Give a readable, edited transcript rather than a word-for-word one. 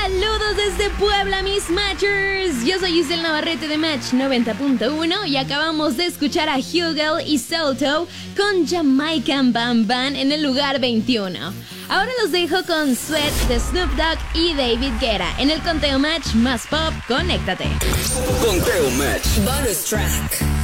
Saludos desde Puebla, mis Matchers. Yo soy Isel Navarrete de Match 90.1 y acabamos de escuchar a Hugel y Salto con Jamaican Bam Bam en el lugar 21. Ahora los dejo con Sweat de Snoop Dogg y David Guetta en el Conteo Match más pop. Conéctate. Conteo Match. Bonus track.